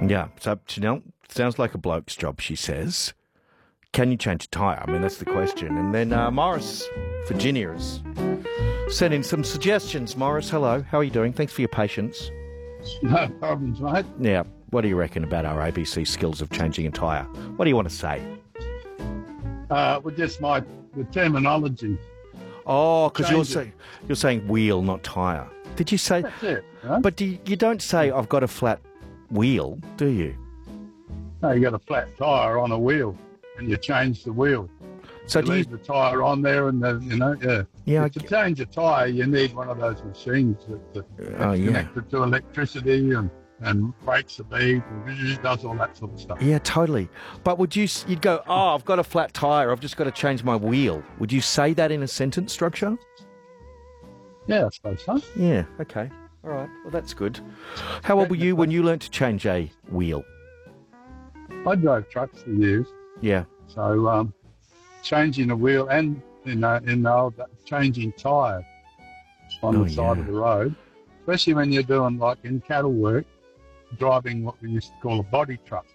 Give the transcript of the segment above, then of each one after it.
Yeah. So, Chanel, sounds like a bloke's job, she says. Can you change a tyre? I mean, that's the question. And then Morris, Virginia, has sent in some suggestions. Morris, hello. How are you doing? Thanks for your patience. No problems, mate. Yeah. What do you reckon about our ABC skills of changing a tyre? What do you want to say? Well, just the terminology. Oh, because you're saying wheel, not tyre. Did you say? That's it. Right? But you don't say I've got a flat wheel, do you? No, you got a flat tyre on a wheel, and you change the wheel. So you leave the tyre on there, and Yeah. To change a tyre, you need one of those machines that's connected to electricity and breaks the bead and does all that sort of stuff. Yeah, totally. But you'd go, oh, I've got a flat tyre, I've just got to change my wheel. Would you say that in a sentence structure? Yeah, I suppose so. Yeah, okay. All right, well, that's good. How old were you when you learnt to change a wheel? I drove trucks for years. Yeah. So changing a wheel and in the old changing tyres on the side of the road, especially when you're doing like in cattle work, driving what we used to call a body truck.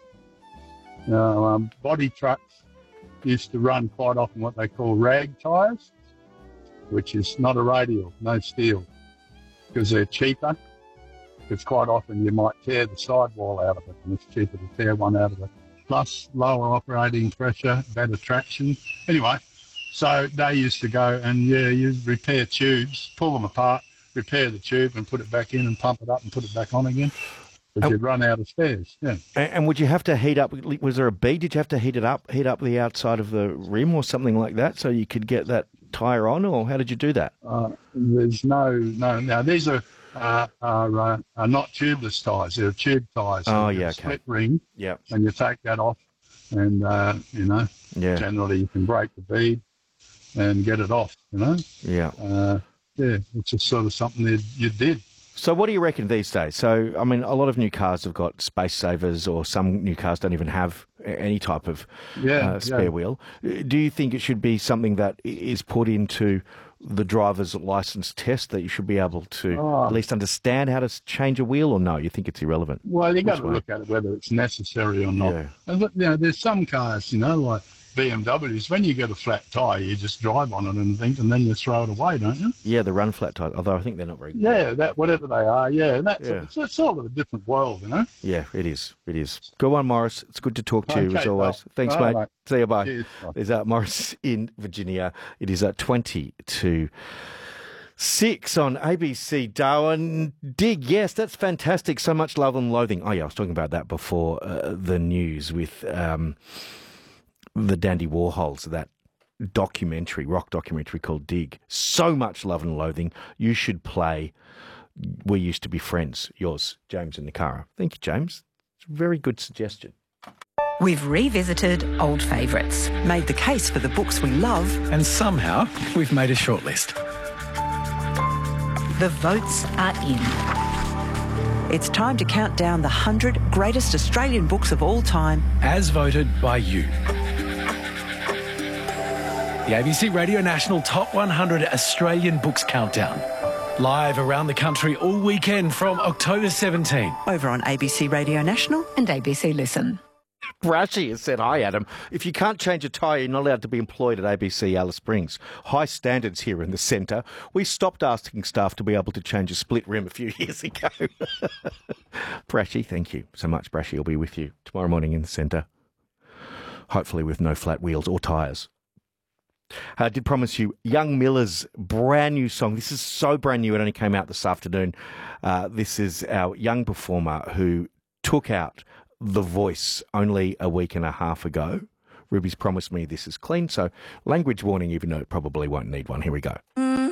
Body trucks used to run quite often what they call rag tyres, which is not a radial, no steel, because they're cheaper. Because quite often you might tear the sidewall out of it, and it's cheaper to tear one out of it. Plus lower operating pressure, better traction. Anyway, so they used to go and you repair tubes, pull them apart, repair the tube and put it back in and pump it up and put it back on again. Because you'd run out of spares. Yeah. And would you have to heat up? Was there a bead? Did you have to heat up the outside of the rim or something like that so you could get that tyre on, or how did you do that? There's no. Now these are not tubeless tyres. They're tube tyres. Oh yeah, okay. Split ring. Yeah. And you take that off, and generally you can break the bead and get it off. Yeah. It's just sort of something that you did. So what do you reckon these days? So, I mean, a lot of new cars have got space savers, or some new cars don't even have any type of spare wheel. Do you think it should be something that is put into the driver's license test, that you should be able to at least understand how to change a wheel, or no, you think it's irrelevant? Well, you've got to look at it, whether it's necessary or not. Yeah. And, there's some cars, like BMWs, when you get a flat tyre, you just drive on it and then you throw it away, don't you? Yeah, the run flat tyre, although I think they're not very good. Yeah, whatever they are, It's sort of a different world, Yeah, it is. Go on, Morris. It's good to talk to you, as always. Thanks, mate. See you, bye. Cheers. There's Morris in Virginia. It is at 20 to 6 on ABC Darwin. Dig, yes, that's fantastic. So much love and loathing. Oh, yeah, I was talking about that before the news with the Dandy Warhols, that rock documentary called Dig. So much love and loathing. You should play We Used to Be Friends. Yours, James in Nakara. Thank you, James. It's a very good suggestion. We've revisited old favourites, made the case for the books we love, and somehow we've made a shortlist. The votes are in. It's time to count down the 100 greatest Australian books of all time, as voted by you. The ABC Radio National Top 100 Australian Books Countdown. Live around the country all weekend from October 17. Over on ABC Radio National and ABC Listen. Brashy has said, hi, Adam. If you can't change a tyre, you're not allowed to be employed at ABC Alice Springs. High standards here in the centre. We stopped asking staff to be able to change a split rim a few years ago. Brashy, thank you so much. Brashy will be with you tomorrow morning in the centre. Hopefully with no flat wheels or tyres. I did promise you Young Miller's brand new song. This is so brand new, it only came out this afternoon. This is our young performer who took out The Voice only a week and a half ago. Ruby's promised me this is clean, so language warning, even though it probably won't need one. Here we go.